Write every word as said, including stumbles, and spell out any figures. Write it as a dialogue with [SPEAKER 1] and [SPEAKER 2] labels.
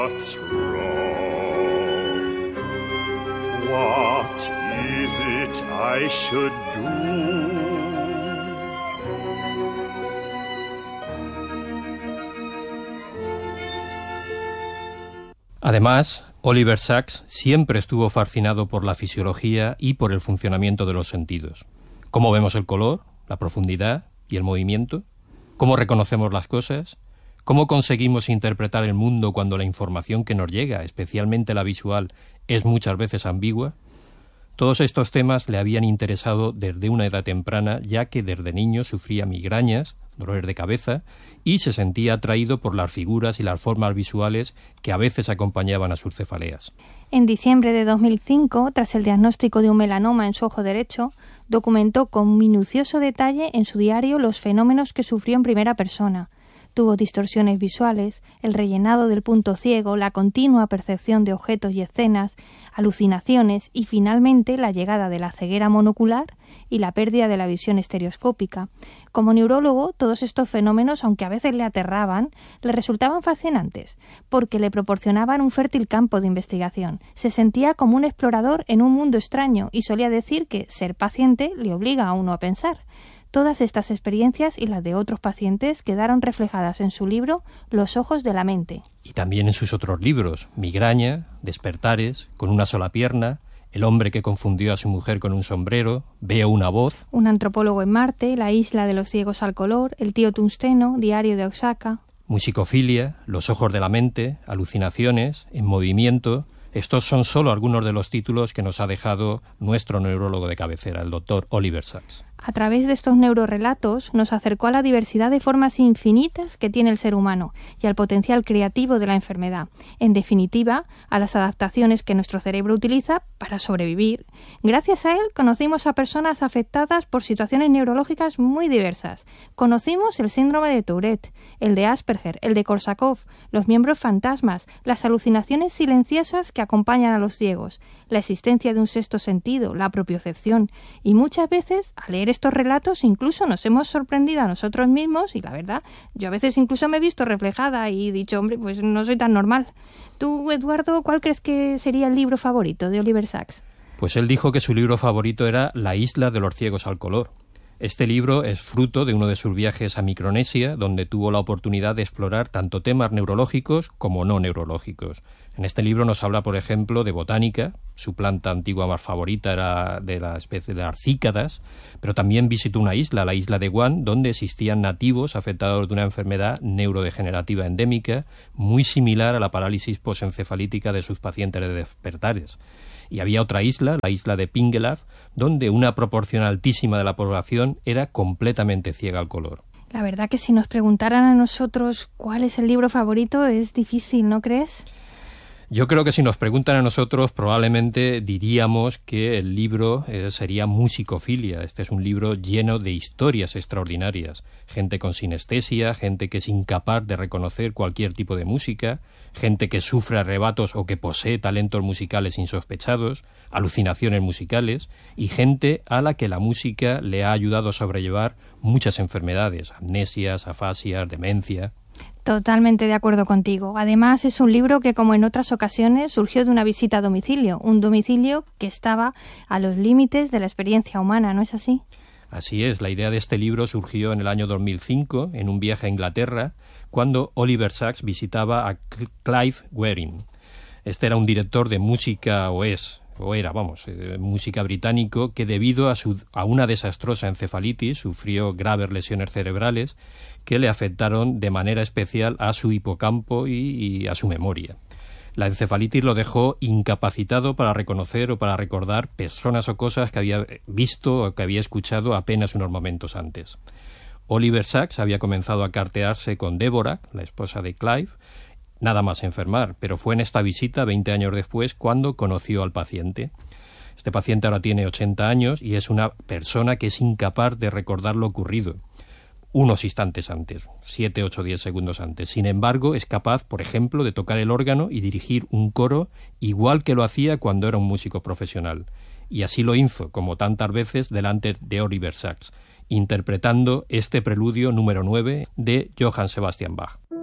[SPEAKER 1] What's wrong? What is it I should do?
[SPEAKER 2] Además, Oliver Sacks siempre estuvo fascinado por la fisiología y por el funcionamiento de los sentidos. ¿Cómo vemos el color, la profundidad y el movimiento? ¿Cómo reconocemos las cosas? ¿Cómo conseguimos interpretar el mundo cuando la información que nos llega, especialmente la visual, es muchas veces ambigua? Todos estos temas le habían interesado desde una edad temprana, ya que desde niño sufría migrañas, dolores de cabeza, y se sentía atraído por las figuras y las formas visuales que a veces acompañaban a sus cefaleas.
[SPEAKER 3] En diciembre de dos mil cinco, tras el diagnóstico de un melanoma en su ojo derecho, documentó con minucioso detalle en su diario los fenómenos que sufrió en primera persona. Tuvo distorsiones visuales, el rellenado del punto ciego, la continua percepción de objetos y escenas, alucinaciones y finalmente la llegada de la ceguera monocular y la pérdida de la visión estereoscópica. Como neurólogo, todos estos fenómenos, aunque a veces le aterraban, le resultaban fascinantes, porque le proporcionaban un fértil campo de investigación. Se sentía como un explorador en un mundo extraño y solía decir que ser paciente le obliga a uno a pensar. Todas estas experiencias y las de otros pacientes quedaron reflejadas en su libro Los ojos de la mente.
[SPEAKER 2] Y también en sus otros libros, Migraña, Despertares, Con una sola pierna, El hombre que confundió a su mujer con un sombrero, Veo una voz.
[SPEAKER 3] Un antropólogo en Marte, La isla de los ciegos al color, El tío Tungsteno, Diario de Osaka.
[SPEAKER 2] Musicofilia, Los ojos de la mente, Alucinaciones, En movimiento. Estos son solo algunos de los títulos que nos ha dejado nuestro neurólogo de cabecera, el doctor Oliver Sacks.
[SPEAKER 3] A través de estos neurorelatos nos acercó a la diversidad de formas infinitas que tiene el ser humano y al potencial creativo de la enfermedad. En definitiva, a las adaptaciones que nuestro cerebro utiliza para sobrevivir. Gracias a él conocimos a personas afectadas por situaciones neurológicas muy diversas. Conocimos el síndrome de Tourette, el de Asperger, el de Korsakoff, los miembros fantasmas, las alucinaciones silenciosas que acompañan a los ciegos, la existencia de un sexto sentido, la propiocepción, y muchas veces, al leer estos relatos, incluso nos hemos sorprendido a nosotros mismos, y la verdad, yo a veces incluso me he visto reflejada y he dicho, hombre, pues no soy tan normal. Tú, Eduardo, ¿cuál crees que sería el libro favorito de Oliver Sacks?
[SPEAKER 2] Pues él dijo que su libro favorito era La isla de los ciegos al color. Este libro es fruto de uno de sus viajes a Micronesia, donde tuvo la oportunidad de explorar tanto temas neurológicos como no neurológicos. En este libro nos habla, por ejemplo, de botánica. Su planta antigua más favorita era de la especie de las cícadas, pero también visitó una isla, la isla de Guam, donde existían nativos afectados de una enfermedad neurodegenerativa endémica muy similar a la parálisis posencefalítica de sus pacientes de despertares. Y había otra isla, la isla de Pingelab, donde una proporción altísima de la población era completamente ciega al color.
[SPEAKER 3] La verdad que si nos preguntaran a nosotros cuál es el libro favorito es difícil, ¿no crees?
[SPEAKER 2] Yo creo que si nos preguntan a nosotros probablemente diríamos que el libro eh, sería Musicofilia. Este es un libro lleno de historias extraordinarias. Gente con sinestesia, gente que es incapaz de reconocer cualquier tipo de música, gente que sufre arrebatos o que posee talentos musicales insospechados, alucinaciones musicales y gente a la que la música le ha ayudado a sobrellevar muchas enfermedades, amnesias, afasias, demencia.
[SPEAKER 3] Totalmente de acuerdo contigo. Además, es un libro que, como en otras ocasiones, surgió de una visita a domicilio, un domicilio que estaba a los límites de la experiencia humana, ¿no es así?
[SPEAKER 2] Así es, la idea de este libro surgió en el año dos mil cinco, en un viaje a Inglaterra, cuando Oliver Sacks visitaba a Clive Wearing. Este era un director de música, o es, o era, vamos, eh, música británico, que debido a, su, a una desastrosa encefalitis sufrió graves lesiones cerebrales que le afectaron de manera especial a su hipocampo y, y a su memoria. La encefalitis lo dejó incapacitado para reconocer o para recordar personas o cosas que había visto o que había escuchado apenas unos momentos antes. Oliver Sacks había comenzado a cartearse con Deborah, la esposa de Clive, nada más enfermar, pero fue en esta visita, veinte años después, cuando conoció al paciente. Este paciente ahora tiene ochenta años y es una persona que es incapaz de recordar lo ocurrido unos instantes antes, siete, ocho, diez segundos antes. Sin embargo, es capaz, por ejemplo, de tocar el órgano y dirigir un coro igual que lo hacía cuando era un músico profesional. Y así lo hizo, como tantas veces, delante de Oliver Sacks, interpretando este preludio número nueve de Johann Sebastian Bach.